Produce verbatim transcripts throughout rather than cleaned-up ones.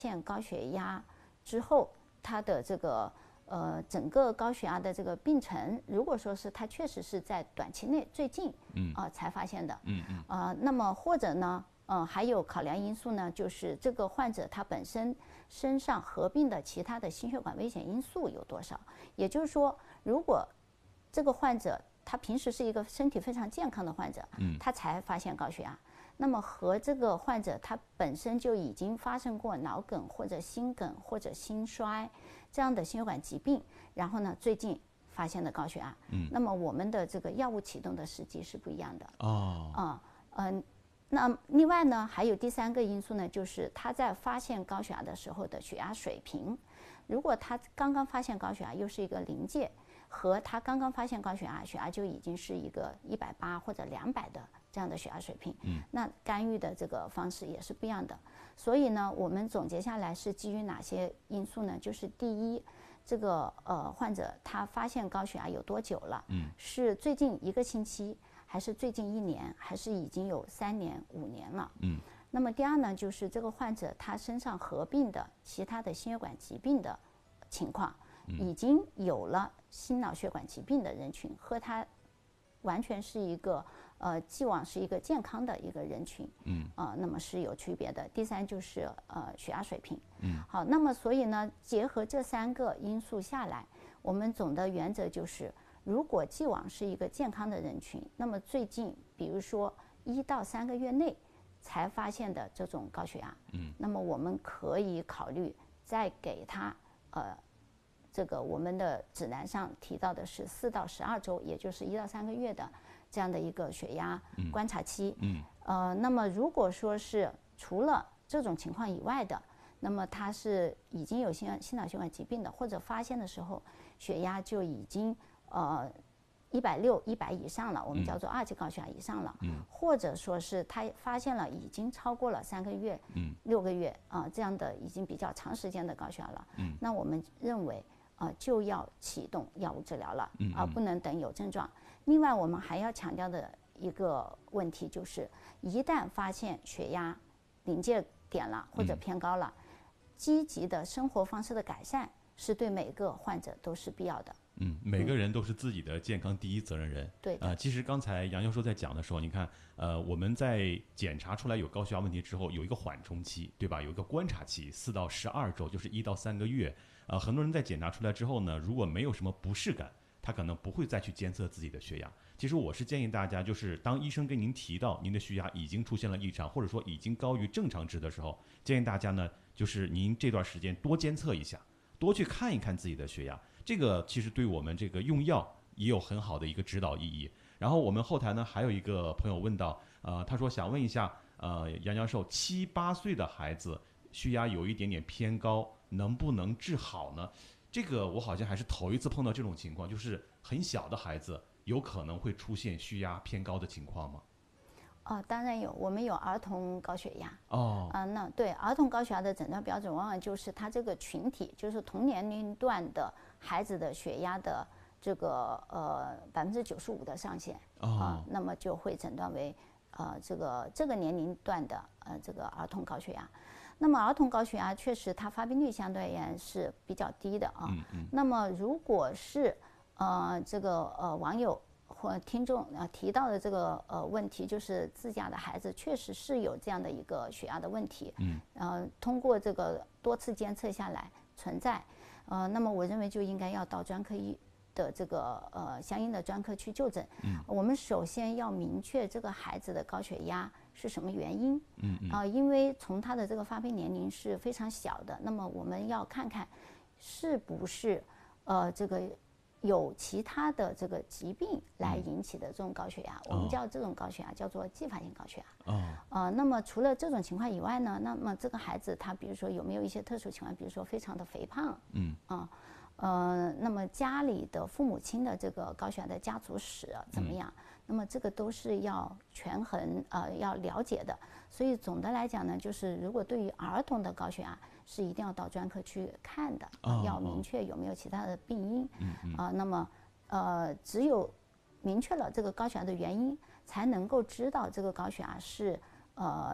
现高血压之后，他的这个呃整个高血压的这个病程，如果说是他确实是在短期内最近嗯啊、呃、才发现的， 嗯嗯啊、呃，那么或者呢，呃还有考量因素呢，就是这个患者他本身身上合并的其他的心血管危险因素有多少？也就是说，如果这个患者他平时是一个身体非常健康的患者， 嗯， 他才发现高血压。那么和这个患者他本身就已经发生过脑梗或者心梗或者心衰这样的心血管疾病，然后呢最近发现的高血压， 嗯， 那么我们的这个药物启动的时机是不一样的。 哦， 啊，嗯，那另外呢还有第三个因素呢，就是他在发现高血压的时候的血压水平，如果他刚刚发现高血压又是一个临界，和他刚刚发现高血压，血压就已经是一个一百八或者两百的这样的血压水平， 嗯， 那干预的这个方式也是不一样的。所以呢，我们总结下来是基于哪些因素呢？就是第一，这个呃患者他发现高血压有多久了？ 嗯， 是最近一个星期，还是最近一年，还是已经有三年、五年了？ 嗯。 那么第二呢，就是这个患者他身上合并的其他的心血管疾病的情况，已经有了心脑血管疾病的人群和他完全是一个呃既往是一个健康的一个人群， 嗯， 呃，那么是有区别的。第三就是呃血压水平， 嗯， 好，那么所以呢，结合这三个因素下来，我们总的原则就是，如果既往是一个健康的人群，那么最近比如说一到三个月内才发现的这种高血压， 嗯， 那么我们可以考虑再给他呃。这个我们的指南上提到的是四到十二周，也就是一到三个月的这样的一个血压观察期。 嗯， 呃，那么如果说是除了这种情况以外的，那么他是已经有心心脑血管疾病的，或者发现的时候血压就已经呃一百六、一百以上了，我们叫做二级高血压以上了。 嗯， 或者说是他发现了已经超过了三个月、 嗯， 六个月啊、呃、这样的已经比较长时间的高血压了。 嗯， 那我们认为。呃，就要启动药物治疗了， 嗯， 而不能等有症状。另外，我们还要强调的一个问题就是，一旦发现血压临界点了或者偏高了，积极的生活方式的改善是对每个患者都是必要的。 嗯，每个人都是自己的健康第一责任人。 对啊、呃，其实刚才杨教授在讲的时候，你看，呃，我们在检查出来有高血压问题之后，有一个缓冲期，对吧？有一个观察期，四到十二周，就是一到三个月。呃，很多人在检查出来之后呢，如果没有什么不适感，他可能不会再去监测自己的血压。其实我是建议大家，就是当医生跟您提到您的血压已经出现了异常，或者说已经高于正常值的时候，建议大家呢，就是您这段时间多监测一下，多去看一看自己的血压。这个其实对我们这个用药也有很好的一个指导意义。然后我们后台呢还有一个朋友问到，呃，他说想问一下，呃，杨教授，七八岁的孩子血压有一点点偏高，能不能治好呢？这个我好像还是头一次碰到这种情况，就是很小的孩子有可能会出现血压偏高的情况吗？ 哦，当然有，我们有儿童高血压。 哦， 啊、呃，那对儿童高血压的诊断标准，往往就是他这个群体，就是同年龄段的孩子的血压的这个呃百分之九十五的上限啊、 哦呃，那么就会诊断为呃这个这个年龄段的呃这个儿童高血压。那么儿童高血压确实它发病率相对而言是比较低的啊。 嗯嗯。 那么如果是呃这个呃网友或听众啊提到的这个呃问题，就是自家的孩子确实是有这样的一个血压的问题， 嗯， 呃，通过这个多次监测下来存在，呃，那么我认为就应该要到专科医的这个呃相应的专科去就诊。 嗯， 我们首先要明确这个孩子的高血压是什么原因。 嗯嗯。 啊、呃，因为从他的这个发病年龄是非常小的，那么我们要看看是不是呃这个。有其他的这个疾病来引起的这种高血压， 嗯、 我们叫这种高血压叫做继发性高血压。 哦。 呃，那么除了这种情况以外呢，那么这个孩子他比如说有没有一些特殊情况，比如说非常的肥胖， 嗯啊，呃，那么家里的父母亲的这个高血压的家族史怎么样？嗯、那么这个都是要权衡呃要了解的。所以总的来讲呢，就是如果对于儿童的高血压是一定要到专科去看的， 哦、 要明确有没有其他的病因。 嗯嗯。 啊、呃，那么呃只有明确了这个高血压的原因，才能够知道这个高血压是呃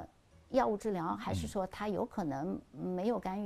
药物治疗，还是说他有可能没有干预？